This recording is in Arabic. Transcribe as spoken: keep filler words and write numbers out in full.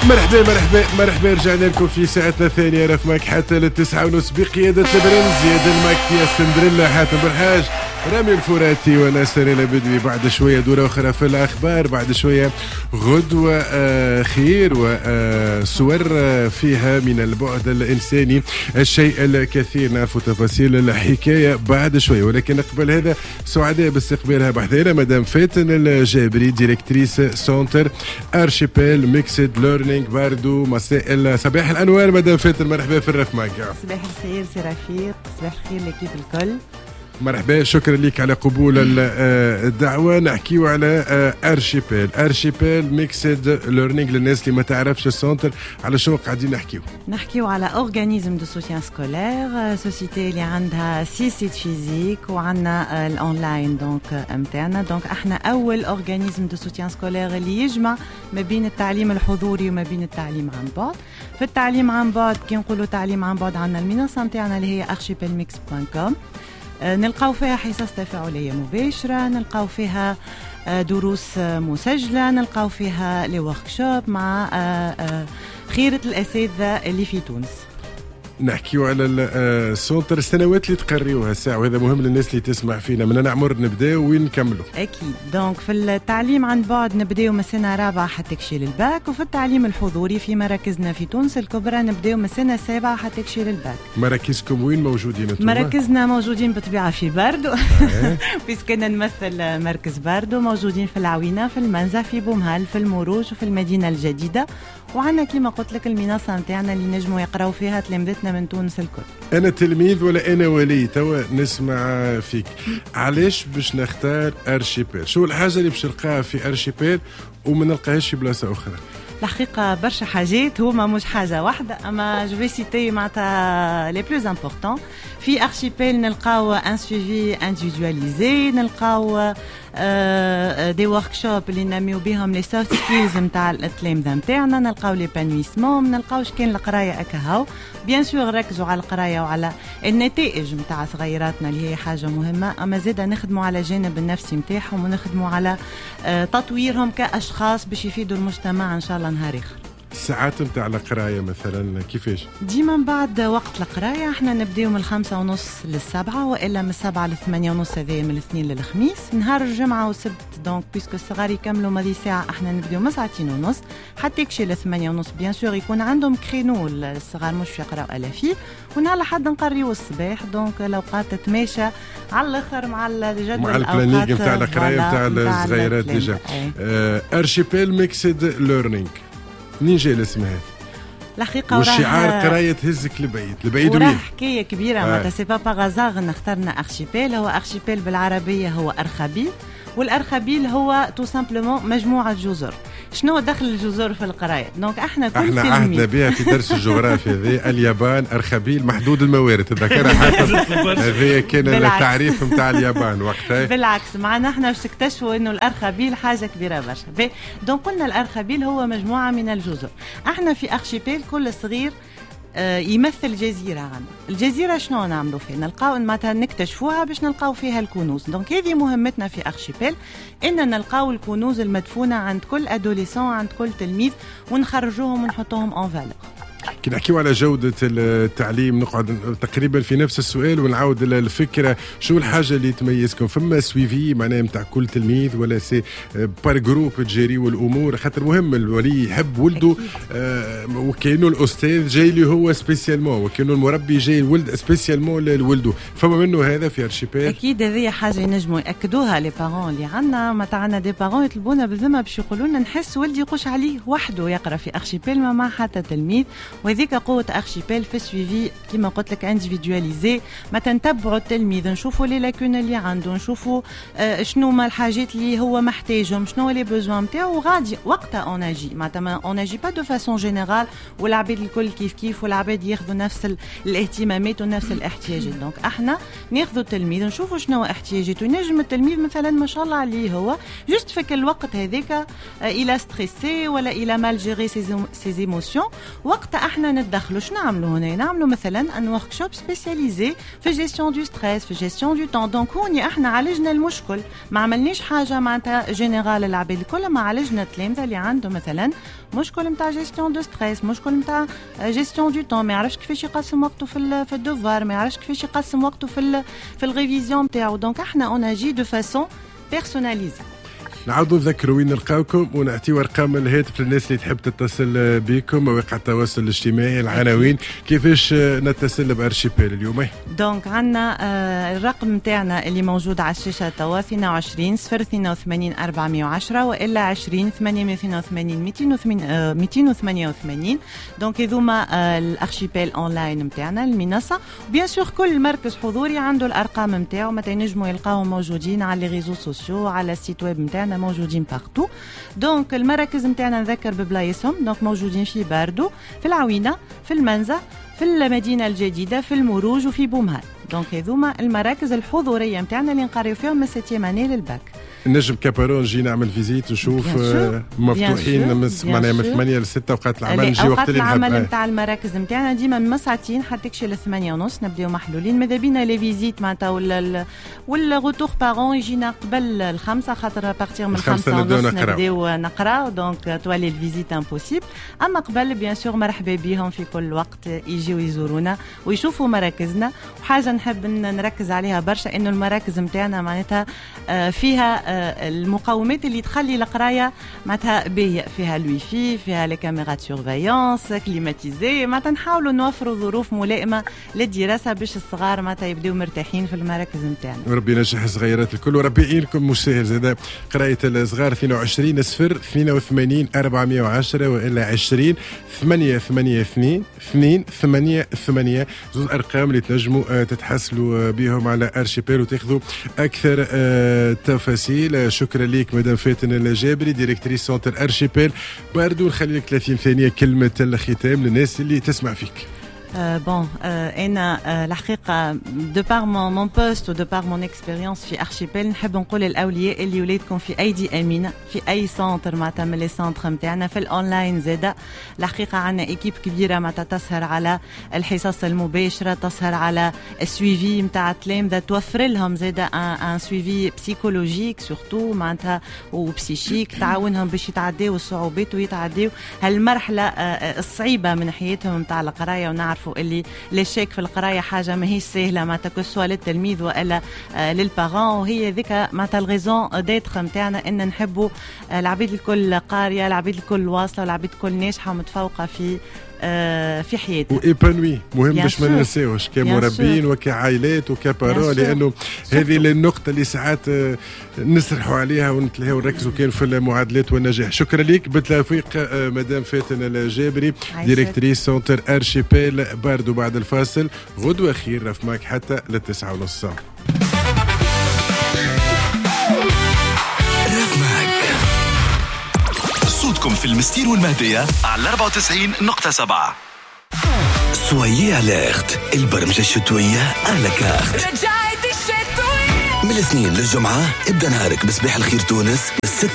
مرحبا مرحبا مرحبا رجعنا لكم في ساعتنا الثانية راه ماك حتى للتسعة ونص بقيادة البرنس زياد المكي سندريلا حاتم بالحاج رامي الفراتي وناصر البدوي. بعد شوية دورة أخرى في الأخبار، بعد شوية غدوة آه خير وصور آه فيها من البعد الإنساني الشيء الكثير. نعرف تفاصيل الحكاية بعد شوية، ولكن قبل هذا سعداء باستقبالها بحذيرة مدام فاتن الجابري ديريكتريس سونتر أرشيبيل ميكسد ليرنينغ باردو. مساء صباح الأنوار مدام فاتن، مرحبا في الرف معك. صباح الخير سي رفيق، صباح الخير لكيف الكل. مرحبا، شكرا لك على قبول الدعوة. نحكيو على أرشيبيل أرشيبيل ميكسد ليرنينغ للناس اللي ما تعرفش السنتر. على شنو قاعدين نحكيو؟ نحكيو على أورغانيزم دو سوتيان سكولير، سوسيتي اللي عندها سي سيت فيزيك وعندنا الأونلاين دونك امتاعنا. دونك احنا أول أورغانيزم دو سوتيان سكولير اللي يجمع ما بين التعليم الحضوري وما بين التعليم عن بعد. في التعليم عن بعد كي نقولوا تعليم عن بعد عندنا المنصة متاعنا اللي هي أرشيبيل ميكس دوت كوم. نلقاو فيها حصص تفاعلية مباشرة، نلقاو فيها دروس مسجلة، نلقاو فيها لي وركشوب مع خيرة الأساتذة اللي في تونس. نحكيو على السونتر السنوات اللي تقريوها ساعة، وهذا مهم للناس اللي تسمع فينا. من نعمر نبداو وين نكملوا؟ أكيد. دونك في التعليم عن بعد نبداو من سنة رابعة حتى كشيل الباك، وفي التعليم الحضوري في مراكزنا في تونس الكبرى نبداو من سنة سابعة حتى كشيل الباك. مراكزكم وين موجودين انتم؟ مراكزنا موجودين بطبيعة في باردو بيسكنا نمثل مركز باردو، موجودين في العوينة، في المنزه، في بومهال، في المروج، وفي المدينة الجديدة. وعنا كما قلت لك المنصة نتاعنا اللي نجموا يقراو فيها تلامذتنا من تونس الكل. أنا تلميذ ولا أنا ولي توا نسمع فيك، علاش باش نختار أرشيبيل؟ شو الحاجة اللي باش نلقاها في أرشيبيل وما نلقاهاش في بلاصة أخرى؟ الحقيقة برشا حاجات، هما مش حاجة واحدة، أما جو في سيتي معناتها لي بلوز امبورطون. في أرشيبيل نلقاو ان سويفي انديفيدواليزي، نلقاو دي وركشوب اللي نميو بهم لي سوفت سكيلز نتاع التلامذة نتاعنا، نلقاو لي بانويسمون، ما نلقاوش كان القراية أكا هاو. بيان سور ركزوا على القراية وعلى النتائج نتاع صغيراتنا اللي هي حاجة مهمة، أما زيدا نخدموا على الجانب النفسي نتاعهم ونخدموا على تطويرهم كأشخاص باش يفيدوا المجتمع إن شاء الله نهار آخر. الساعات متاع القراية مثلا كيفاش؟ ديما بعد وقت القراية احنا نبداو من الخمسة ونص للسبعة، وإلا من السبعة للثمانية ونص، هذا من الاثنين للخميس. نهار الجمعة والسبت دونك بيسكو الصغار يكملوا ماضي ساعة احنا نبداو من ساعتين ونص حتى يكشي للثمانية ونص. بيان سور يكون عندهم كرينو الصغار مش يقراو ألافي، ونهار لحد نقريو الصباح. دونك الأوقات تتماشى على الآخر مع الجدول مع البلانينغ نتاع القراية نتاع الصغيرات ديجا. أرشيبيل ميكسد ليرنينغ، منين جاي الاسم هذا؟ الحقيقة والشعار قراية تهزك لبعيد لبعيد وين؟ حكاية كبيرة معناتها سي با باغازار اخترنا أرشيبيل. هو أرشيبيل بالعربية هو أرخبيل، والأرخبيل هو تو سامبلومون مجموعة جزر. شنو دخل الجزر في القراية؟ دونك احنا كل احنا عهدنا بها في درس الجغرافيا ذي اليابان أرخبيل محدود الموارد، تذكرها حتى هذا كان التعريف نتاع اليابان وقتها. بالعكس معنا احنا باش اكتشفوا انه الأرخبيل حاجة كبيرة برشا. دونك قلنا الأرخبيل هو مجموعة من الجزر. احنا في أرشيبيل كل صغير يمثل جزيرة عنا. الجزيرة شنو نعملوا فيها؟ نلقاو معناتها نكتشفوها باش نلقاو فيها الكنوز. دونك هذه مهمتنا في أرشيبيل، إن نلقاو الكنوز المدفونة عند كل أدوليسون، عند كل تلميذ، ونخرجوهم ونحطوهم أون فالور. كي نحكيو على جودة التعليم نقعد تقريبا في نفس السؤال ونعاود الفكرة. شو الحاجة اللي تميزكم؟ فما سويفي معناها متاع كل تلميذ ولا سي بار جروب تجيريو الأمور؟ خاطر مهم الولي يحب ولده آه وكأنه الأستاذ جاي لي هو سبيسيالمون، وكأنه المربي جاي الولد سبيسيالمون لولده. فما منه هذا في أرشيبيل؟ أكيد هذه حاجة ينجموا يأكدوها لي بارون اللي عنا. ما تعنا دي بارون يطلبونا بالذمة باش يقولوا لنا نحس ولدي يقوش عليه وحده يقرأ في أرشيبيل ما مع حتى تلميذ. وذيك قوة أرشيبيل في السويفي كما قلت لك انديفيدواليزي. ما تنتبعوا التلميذ، نشوفوا لي لاكون اللي عنده، نشوفوا آه شنو ما الحاجات اللي هو محتاجهم، شنو لي بوزوان نتاعو، وغادي وقتها اون اجي. معناتها اون اجي با دو فاسون جينيرال والعباد الكل كيف كيف، والعباد ياخذوا نفس الاهتمامات ونفس الاحتياجات. دونك احنا ناخذوا التلميذ نشوفوا شنو احتياجاته. ينجم التلميذ مثلا ما شاء الله عليه هو جست فك الوقت هذاك الى ستريسي ولا الى مال جيري سي ايموسيون، وقتها احنا احنا نتدخلوا. شنو نعملوا هنا؟ نعملوا مثلا ان ورك شوب سبيسياليزي في جيستيون دو ستريس، في جيستيون دو طون. دونك هوني احنا عالجنا المشكل، ما عملناش حاجه معناتها جينيرال العباد الكل، ما عالجنا التلامذه اللي عنده مثلا مشكل نتاع جيستيون دو ستريس، مشكل نتاع جيستيون دو طون، ما يعرفش كيفاش يقسم وقته في في الدوفار، ما يعرفش كيفاش يقسم وقته في في الريفيزيون نتاعو. دونك احنا اون اجي دو فاسون بيرسوناليزي. نعاودوا نذكروا وين نلقاوكم ونعطيو ارقام الهاتف للناس اللي تحب تتصل بكم، مواقع التواصل الاجتماعي، العناوين، كيفاش نتصل بارشيبيل اليوم؟ دونك عندنا آه الرقم نتاعنا اللي موجود على الشاشه توا اثنين وعشرين صفر اثنين وثمانين أربعمائة وعشرة والا عشرين ثمانمائة واثنين وثمانين مئتين وثمانية وثمانين. دونك هذوما آه الارشيبيل اونلاين نتاعنا المنصه. بيان سور كل مركز حضوري عنده الارقام نتاعو، متى ينجموا يلقاوهم موجودين على لي ريزو سوسيو، على السيت ويب نتاعنا موجودين بارتو. دونك المراكز نتاعنا نذكر ببلايصهم، دونك موجودين في باردو، في العوينه، في المنزه، في المدينه الجديده، في المروج وفي بومهان. دونك هذوما المراكز الحضوريه نتاعنا اللي نقريو فيهم من سيتيام اني للباك. نجم كابارون نجي نعمل فيزيت نشوف مفتوحين معناها من ثمانية ل ستة وقت العمل، نجي وقت اللي نحب. العمل نتاع المراكز نتاعنا ديما من ساعتين حتى كشي ل ثمانية ونص نبداو محلولين. ماذا بينا لي فيزيت معناتها ولا ولا غوتور بارون يجينا قبل الخمسة، خاطر بارتير من الخمسة ونص نبداو نقراو. دونك توالي الفيزيت امبوسيبل. اما قبل بيان سور مرحبا بهم في كل وقت يجيو يزورونا ويشوفوا مراكزنا. وحاجه نحب نركز عليها برشا، انه المراكز نتاعنا معناتها فيها المقومات اللي تخلي القرايه معناتها باهيه، فيها الويفي، فيها لي كاميرات سورفايونس، كليماتيزي. معناتها نحاولوا نوفروا ظروف ملائمه للدراسه باش الصغار معناتها يبداو مرتاحين في المراكز نتاعنا. وربي ينجح الصغيرات الكل، وربي يعينكم. مش سهل زاد قرايه الصغار. اثنين وعشرين صفر اثنين وثمانين أربعمائة وعشرة والا عشرين ثمانية ثمانية اثنين اثنين ثمانية ثمانية، زوج ارقام اللي تنجموا تتحصلوا بهم على ارشيبيل وتاخذوا اكثر تفاصيل. شكرا لك مدام فاتن الجابري، ديريكتريس سنتر ارشيبيل. باردو نخلي لك ثلاثين ثانيه كلمه الختام للناس اللي تسمع فيك. Euh, bon, euh, أنا euh, الحقيقة de par mon, mon poste و de par mon expérience في أرشيبيل نحب نقول الأولياء اللي ولادكم في أيدي أمينة في أي سنتر معناتها من لي سنتر نتاعنا في الأونلاين زادة. الحقيقة عنا إيكيب كبيرة معناتها تسهر على الحصص المباشرة، تسهر على السويفي نتاع التلامذة، توفر لهم زادة ان سويفي بسيكولوجيك سورتو معناتها وبسيشيك، تعاونهم باش يتعداو الصعوبات ويتعداو هالمرحلة الصعيبة من حياتهم نتاع القراية. ونعرف اللي للشيك في القرايه حاجه ماهيش سهله معناتها كسوا للتلميذ والا آه للبارون، وهي ذيك معناتها الغيزون ديتخ نتاعنا ان نحبوا آه العبيد الكل قاريه، العبيد الكل واصله، والعبيد الكل ناجحه ومتفوقه في آه في حياتنا وإيبانوي. مهم باش ما ننساوش كمربين وكعائلات وكبارون، لانه هذه النقطه اللي ساعات نسرحوا عليها ونتلهاو ونركزوا كان في المعادلات والنجاح. شكرا لك، بالتوفيق مدام فاتن الجابري، ديريكتريس سنتر ارشيبيل باردو. بعد الفاصل غدوه خير رف معك حتى للتسعة ونص. صوتكم في المستير والمهدية على أربعة وتسعين نقطة سبعة. سويي أليرت، البرمجة الشتوية على كارت. من الاثنين للجمعة ابدأ نهارك بصباح الخير تونس.